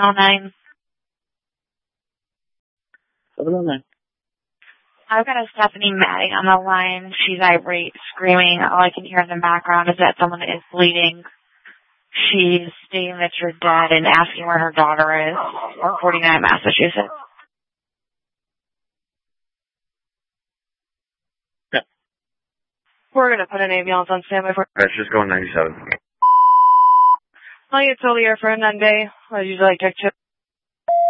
709. 709. I've got a Stephanie Matting on the line. She's irate, screaming. All I can hear in the background is that someone is bleeding. She's stating that you're dead and asking where her daughter is. 49 Massachusetts. Yeah. We're going to put an ambulance on standby for... That's just going 97. I'll get totally here for a Monday. I'd usually like to check